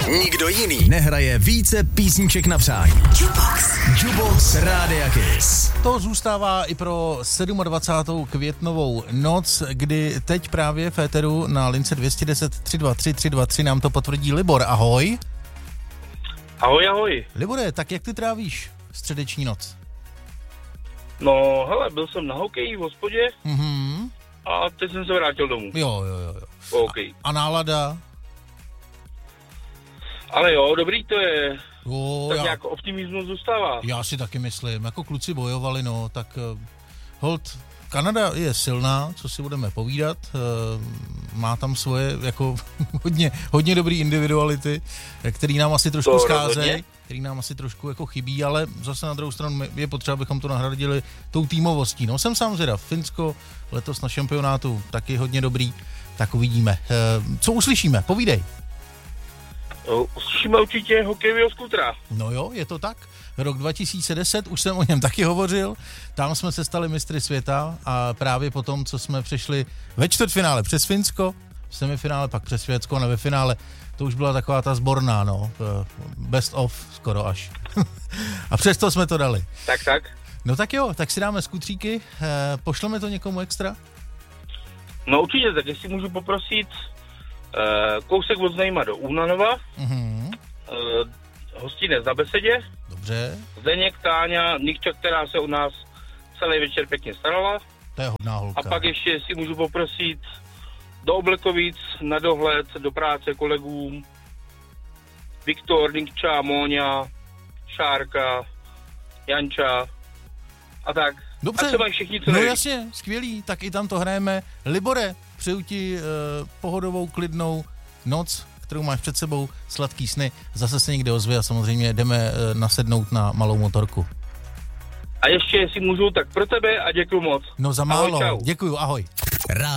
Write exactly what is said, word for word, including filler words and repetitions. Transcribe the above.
Nikdo jiný nehraje více písniček na přání. Jukebox. Jukebox Rádia Kiss. To zůstává i pro dvacátou sedmou květnovou noc, kdy teď právě v éteru na lince dvě jedna deset tři dva tři tři dva tři nám to potvrdí Libor. Ahoj. Ahoj, ahoj. Libore, tak jak ty trávíš středeční noc? No, hele, byl jsem na hokeji v hospodě Mhm. a teď jsem se vrátil domů. Jo, jo, jo. jo. OK. A nálada? Ale jo, dobrý to je. Jo, tak já, nějak optimismus zůstává. já si taky myslím. Jako kluci bojovali, no, tak uh, hold, Kanada je silná, co si budeme povídat. Uh, má tam svoje jako hodně, hodně dobrý individuality, který nám asi trošku scházejí, který nám asi trošku jako chybí, ale zase na druhou stranu je potřeba, abychom to nahradili tou týmovostí. No, jsem sám zvědav. Finsko letos na šampionátu taky hodně dobrý, tak uvidíme. Uh, co uslyšíme? Povídej. Uslyšíme určitě hokejového skutra. No jo, je to tak. Rok dva tisíce deset, už jsem o něm taky hovořil, tam jsme se stali mistry světa a právě potom, co jsme přešli ve čtvrtfinále přes Finsko, v semifinále pak přes Švédsko a ve finále, to už byla taková ta sborná, no, best of skoro až. A přesto jsme to dali. Tak, tak. No tak jo, tak si dáme skutříky, pošleme to někomu extra? No určitě, tak jestli můžu poprosit uh, kousek od Znejma do Únanova, Mhm. uh, hostinec na Besedě, Dobře. Zdeněk, Táňa, Nikča, která se u nás celý večer pěkně starala. To je hodná holka. A pak ještě si můžu poprosit do Oblekovic, na dohled, do práce kolegům, Viktor, Nikča, Móňa, Šárka, Janča a tak. Dobře, a se mají všichni, co no neví. jasně, skvělý, tak i tam to hrajeme. Libore, přeju ti uh, pohodovou, klidnou noc, kterou máš před sebou, sladký sny, zase se někde ozve a samozřejmě jdeme uh, nasednout na malou motorku. A ještě, jestli můžu, tak pro tebe a děkuju moc. No za málo, Ahoj, čau. děkuju, ahoj.